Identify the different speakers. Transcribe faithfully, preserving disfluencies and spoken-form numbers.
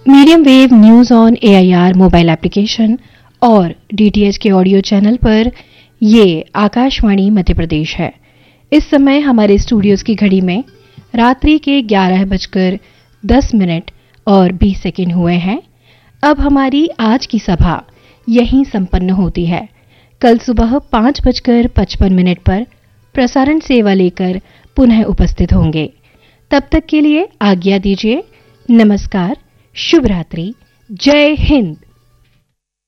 Speaker 1: Medium wave news on AIR mobile application और DTH के audio channel पर ये आकाशवाणी मध्य प्रदेश है। इस समय हमारे स्टूडियोज की घड़ी में रात्रि के ग्यारह बजकर दस मिनट और बीस सेकंड हुए हैं। अब हमारी आज की सभा यहीं संपन्न होती है। कल सुबह पाँच बजकर पचपन मिनट पर प्रसारण सेवा लेकर पुनः उपस्थित होंगे। तब तक के लिए आज्ञा दीजिए। नमस्कार, शुभ रात्रि, जय हिंद।